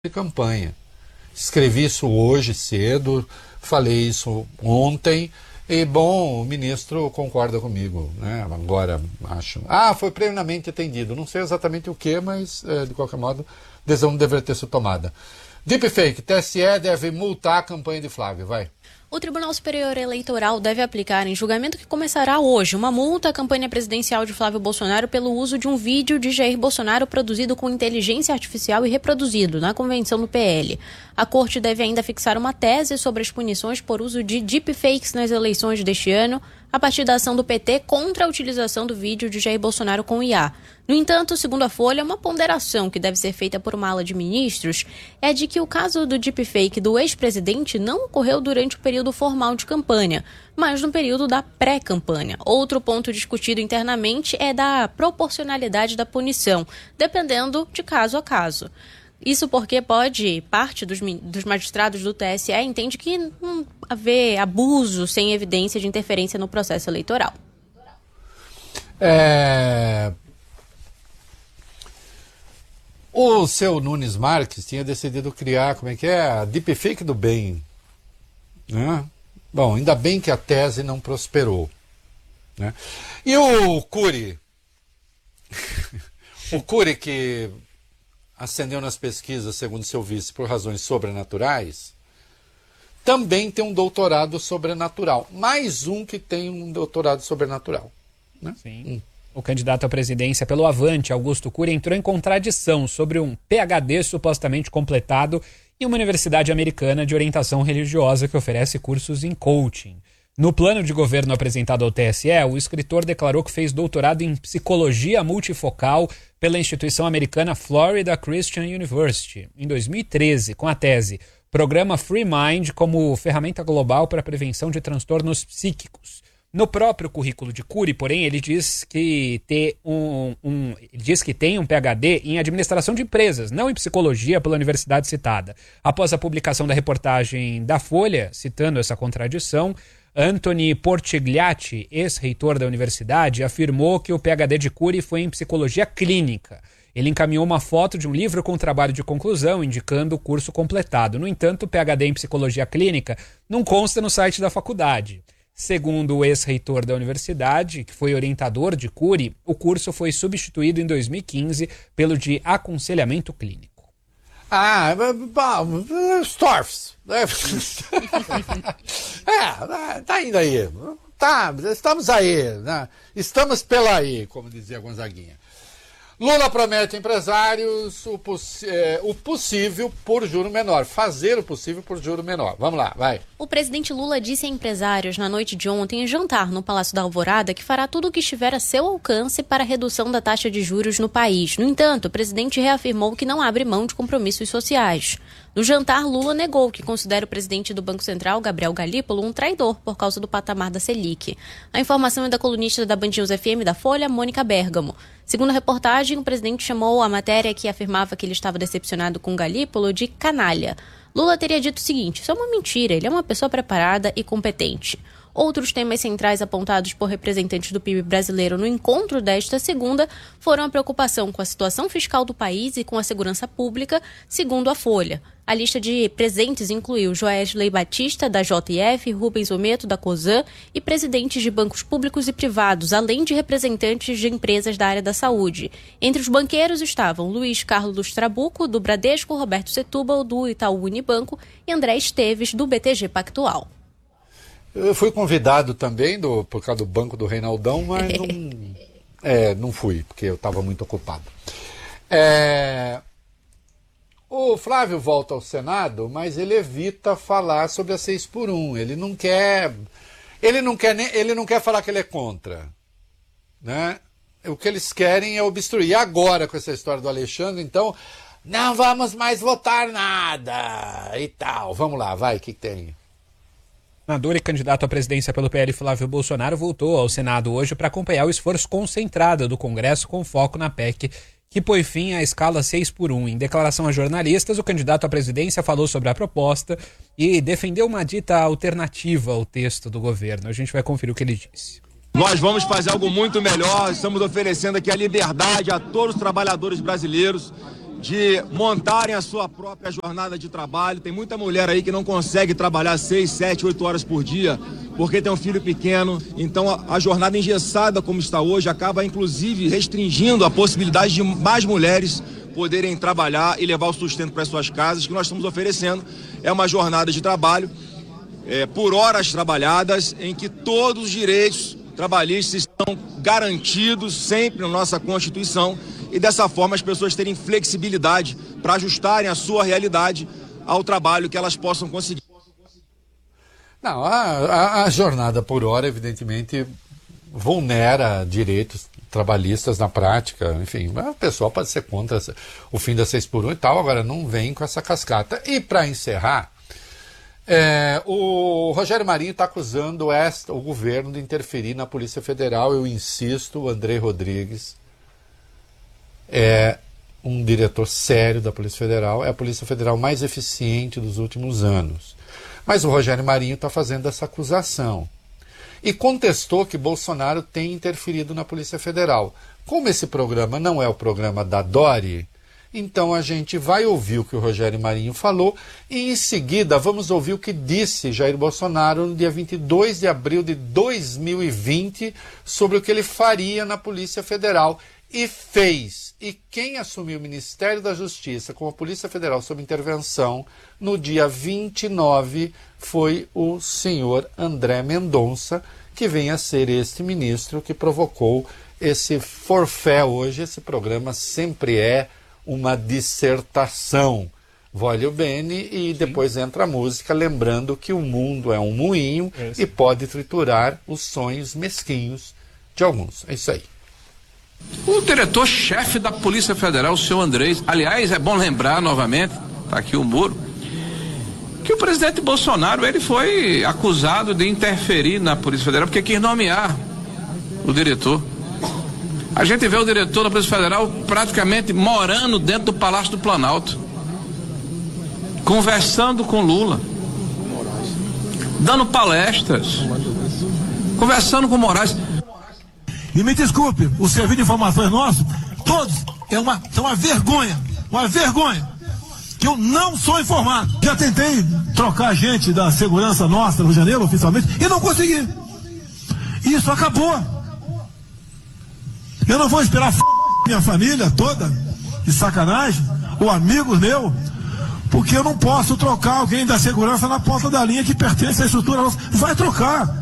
de campanha. Escrevi isso hoje cedo, falei isso ontem, e bom, o ministro concorda comigo, né? Agora, acho. Foi plenamente atendido. Não sei exatamente o que, mas, de qualquer modo, decisão deveria ter sido tomada. Deepfake, TSE deve multar a campanha de Flávio, vai. O Tribunal Superior Eleitoral deve aplicar, em julgamento que começará hoje, uma multa à campanha presidencial de Flávio Bolsonaro pelo uso de um vídeo de Jair Bolsonaro produzido com inteligência artificial e reproduzido na convenção do PL. A Corte deve ainda fixar uma tese sobre as punições por uso de deepfakes nas eleições deste ano, a partir da ação do PT contra a utilização do vídeo de Jair Bolsonaro com IA. No entanto, segundo a Folha, uma ponderação que deve ser feita por uma ala de ministros é de que o caso do deepfake do ex-presidente não ocorreu durante o período formal de campanha, mas no período da pré-campanha. Outro ponto discutido internamente é da proporcionalidade da punição, dependendo de caso a caso. Isso porque parte dos magistrados do TSE entende que não haver abuso sem evidência de interferência no processo eleitoral. O seu Nunes Marques tinha decidido criar, a deepfake do bem, né? Bom, ainda bem que a tese não prosperou, né? E o Cury, que ascendeu nas pesquisas, segundo seu vice, por razões sobrenaturais, também tem um doutorado sobrenatural. Mais um que tem um doutorado sobrenatural, né? Sim. O candidato à presidência pelo Avante, Augusto Cury, entrou em contradição sobre um PhD supostamente completado em uma universidade americana de orientação religiosa que oferece cursos em coaching. No plano de governo apresentado ao TSE, o escritor declarou que fez doutorado em psicologia multifocal pela instituição americana Florida Christian University, em 2013, com a tese Programa Free Mind como ferramenta global para a prevenção de transtornos psíquicos. No próprio currículo de Cury, porém, ele diz que tem um PhD em administração de empresas, não em psicologia pela universidade citada. Após a publicação da reportagem da Folha, citando essa contradição, Anthony Portigliatti, ex-reitor da universidade, afirmou que o PhD de Cury foi em psicologia clínica. Ele encaminhou uma foto de um livro com trabalho de conclusão, indicando o curso completado. No entanto, o PhD em psicologia clínica não consta no site da faculdade. Segundo o ex-reitor da universidade, que foi orientador de Cury, o curso foi substituído em 2015 pelo de aconselhamento clínico. Storfs. Tá indo aí. Estamos aí, né? Estamos pela aí, como dizia Gonzaguinha. Lula promete a empresários o possível por juro menor. Fazer o possível por juro menor. Vamos lá, vai. O presidente Lula disse a empresários na noite de ontem, em jantar no Palácio da Alvorada, que fará tudo o que estiver a seu alcance para a redução da taxa de juros no país. No entanto, o presidente reafirmou que não abre mão de compromissos sociais. No jantar, Lula negou que considera o presidente do Banco Central, Gabriel Galípolo, um traidor por causa do patamar da Selic. A informação é da colunista da Band News FM da Folha, Mônica Bergamo. Segundo a reportagem, o presidente chamou a matéria que afirmava que ele estava decepcionado com Galípolo de canalha. Lula teria dito o seguinte: isso é uma mentira, ele é uma pessoa preparada e competente. Outros temas centrais apontados por representantes do PIB brasileiro no encontro desta segunda foram a preocupação com a situação fiscal do país e com a segurança pública, segundo a Folha. A lista de presentes incluiu Joesley Batista, da JF, Rubens Ometo, da COSAN, e presidentes de bancos públicos e privados, além de representantes de empresas da área da saúde. Entre os banqueiros estavam Luiz Carlos Trabuco, do Bradesco, Roberto Setúbal, do Itaú Unibanco, e André Esteves, do BTG Pactual. Eu fui convidado também por causa do Banco do Reinaldão, mas não fui, porque eu estava muito ocupado. O Flávio volta ao Senado, mas ele evita falar sobre a 6x1. Ele não quer falar que ele é contra, né? O que eles querem é obstruir. E agora, com essa história do Alexandre, então, não vamos mais votar nada e tal. Vamos lá, vai, o que tem? O senador e candidato à presidência pelo PL, Flávio Bolsonaro, voltou ao Senado hoje para acompanhar o esforço concentrado do Congresso com foco na PEC, que põe fim à escala 6x1. Em declaração a jornalistas, o candidato à presidência falou sobre a proposta e defendeu uma dita alternativa ao texto do governo. A gente vai conferir o que ele disse. Nós vamos fazer algo muito melhor, estamos oferecendo aqui a liberdade a todos os trabalhadores brasileiros de montarem a sua própria jornada de trabalho. Tem muita mulher aí que não consegue trabalhar 6, 7, 8 horas por dia porque tem um filho pequeno. Então a jornada engessada como está hoje acaba inclusive restringindo a possibilidade de mais mulheres poderem trabalhar e levar o sustento para as suas casas. O que nós estamos oferecendo é uma jornada de trabalho por horas trabalhadas, em que todos os direitos trabalhistas estão garantidos sempre na nossa Constituição, e dessa forma as pessoas terem flexibilidade para ajustarem a sua realidade ao trabalho que elas possam conseguir. Não, a jornada por hora, evidentemente, vulnera direitos trabalhistas na prática. Enfim, o pessoal pode ser contra o fim da 6x1 e tal, agora não vem com essa cascata. E para encerrar, o Rogério Marinho está acusando o governo de interferir na Polícia Federal. Eu insisto, o André Rodrigues é um diretor sério da Polícia Federal, é a Polícia Federal mais eficiente dos últimos anos. Mas o Rogério Marinho está fazendo essa acusação. E contestou que Bolsonaro tem interferido na Polícia Federal. Como esse programa não é o programa da Dori, então a gente vai ouvir o que o Rogério Marinho falou e em seguida vamos ouvir o que disse Jair Bolsonaro no dia 22 de abril de 2020 sobre o que ele faria na Polícia Federal e fez. E quem assumiu o Ministério da Justiça com a Polícia Federal sob intervenção no dia 29 foi o senhor André Mendonça, que vem a ser este ministro que provocou esse forfé hoje. Esse programa sempre é uma dissertação. Voglio bene, e depois entra a música, lembrando que o mundo é um moinho e pode triturar os sonhos mesquinhos de alguns. É isso aí. O diretor-chefe da Polícia Federal, o senhor Andrés, aliás, é bom lembrar novamente, está aqui o muro, que o presidente Bolsonaro, ele foi acusado de interferir na Polícia Federal porque quis nomear o diretor. A gente vê o diretor da Polícia Federal praticamente morando dentro do Palácio do Planalto, conversando com Lula, dando palestras, conversando com Moraes. E me desculpe, o serviço de informações nosso, todos, são uma vergonha, que eu não sou informado. Já tentei trocar gente da segurança nossa no Rio de Janeiro, oficialmente, e não consegui. Isso acabou. Eu não vou esperar minha família toda, de sacanagem, ou amigos meus, porque eu não posso trocar alguém da segurança na ponta da linha que pertence à estrutura nossa. Vai trocar.